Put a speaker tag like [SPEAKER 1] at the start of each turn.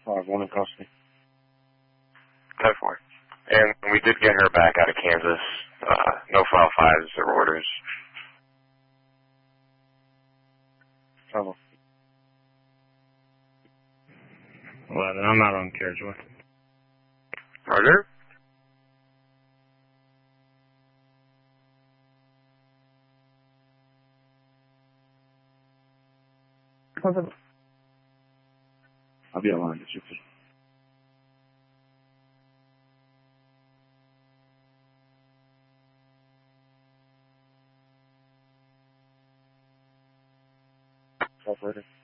[SPEAKER 1] 5-1 in custody.
[SPEAKER 2] 10-4. And we did get her back out of Kansas. No file 5s or orders.
[SPEAKER 1] 7.
[SPEAKER 3] 11. I'm not on Carriageway.
[SPEAKER 2] Roger.
[SPEAKER 1] I'll be online to 2. Operator.